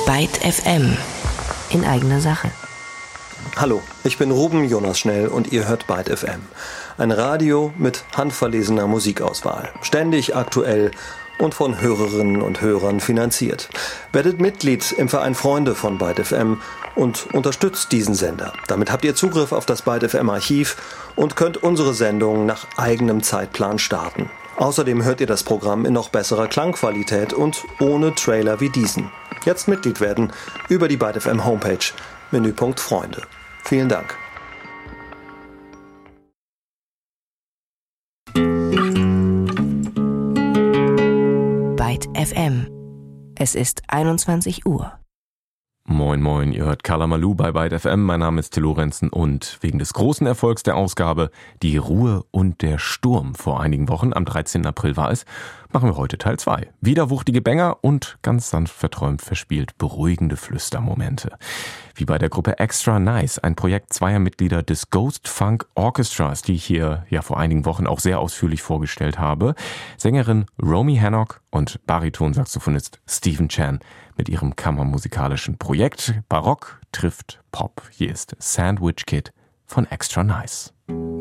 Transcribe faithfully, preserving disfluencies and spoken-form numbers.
Byte F M in eigener Sache. Hallo, ich bin Ruben Jonas Schnell und ihr hört Byte F M. Ein Radio mit handverlesener Musikauswahl. Ständig aktuell und von Hörerinnen und Hörern finanziert. Werdet Mitglied im Verein Freunde von Byte F M und unterstützt diesen Sender. Damit habt ihr Zugriff auf das Byte F M Archiv und könnt unsere Sendung nach eigenem Zeitplan starten. Außerdem hört ihr das Programm in noch besserer Klangqualität und ohne Trailer wie diesen. Jetzt Mitglied werden über die Byte F M Homepage, Menüpunkt Freunde. Vielen Dank. Byte F M. Es ist einundzwanzig Uhr. Moin moin, ihr hört Kalamaloo bei Byte F M, mein Name ist Till Lorenzen und wegen des großen Erfolgs der Ausgabe Die Ruhe und der Sturm vor einigen Wochen, am dreizehnten April war es, machen wir heute Teil zwei. Wieder wuchtige Banger und ganz sanft verträumt verspielt beruhigende Flüstermomente. Wie bei der Gruppe Extra Nice, ein Projekt zweier Mitglieder des Ghost Funk Orchestras, die ich hier ja vor einigen Wochen auch sehr ausführlich vorgestellt habe. Sängerin Romy Hannock und Bariton-Saxophonist Stephen Chan mit ihrem kammermusikalischen Projekt Barock trifft Pop. Hier ist Sandwich Kid von Extra Nice.